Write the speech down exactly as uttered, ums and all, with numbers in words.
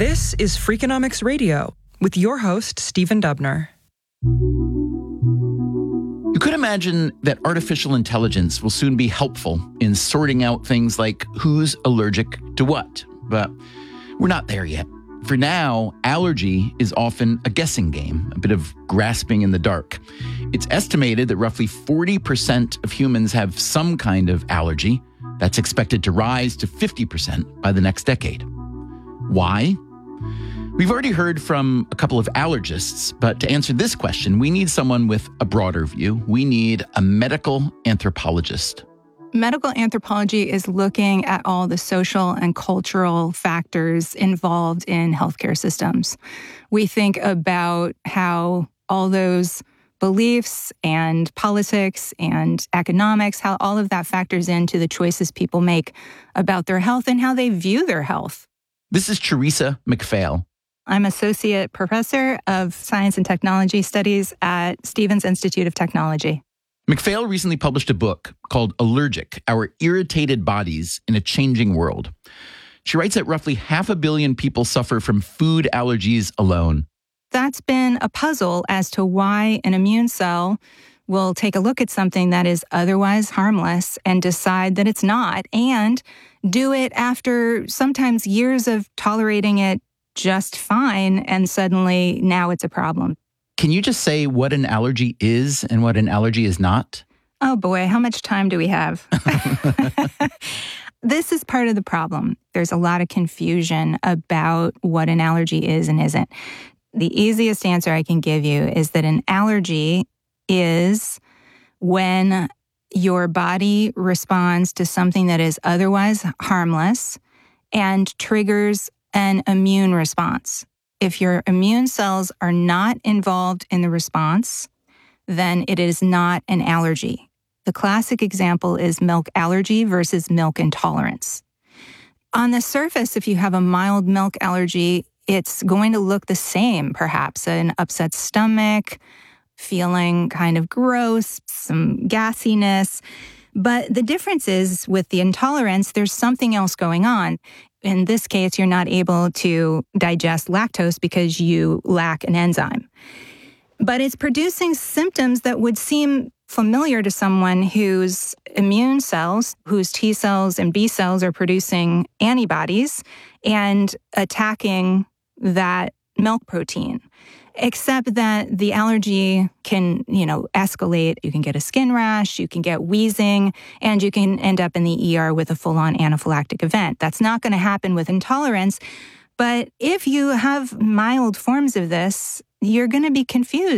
This is Freakonomics Radio with your host, Stephen Dubner. You could imagine that artificial intelligence will soon be helpful in sorting out things like who's allergic to what, but we're not there yet. For now, allergy is often a guessing game, a bit of grasping in the dark. It's estimated that roughly forty percent of humans have some kind of allergy. That's expected to rise to fifty percent by the next decade. Why? We've already heard from a couple of allergists, but to answer this question, we need someone with a broader view. We need a medical anthropologist. Medical anthropology is looking at all the social and cultural factors involved in healthcare systems. We think about how all those beliefs and politics and economics, how all of that factors into the choices people make about their health and how they view their health. This is Teresa McPhail. I'm Associate Professor of Science and Technology Studies at Stevens Institute of Technology. McPhail recently published a book called Allergic: Our Irritated Bodies in a Changing World. She writes that roughly half a billion people suffer from food allergies alone. That's been a puzzle as to why an immune cell will take a look at something that is otherwise harmless and decide that it's not, and do it after sometimes years of tolerating it just fine, and suddenly now it's a problem. Can you just say what an allergy is and what an allergy is not? Oh boy, how much time do we have? This is part of the problem. There's a lot of confusion about what an allergy is and isn't. The easiest answer I can give you is that an allergy is when your body responds to something that is otherwise harmless and triggers an immune response. If your immune cells are not involved in the response, then it is not an allergy. The classic example is milk allergy versus milk intolerance. On the surface, if you have a mild milk allergy, it's going to look the same, perhaps, an upset stomach, feeling kind of gross, some gassiness. But the difference is with the intolerance, there's something else going on. In this case, you're not able to digest lactose because you lack an enzyme. But it's producing symptoms that would seem familiar to someone whose immune cells, whose T cells and B cells are producing antibodies and attacking that milk protein. Except that the allergy can, you know, escalate. You can get a skin rash, you can get wheezing, and you can end up in the E R with a full-on anaphylactic event. That's not going to happen with intolerance. But if you have mild forms of this, you're going to be confused.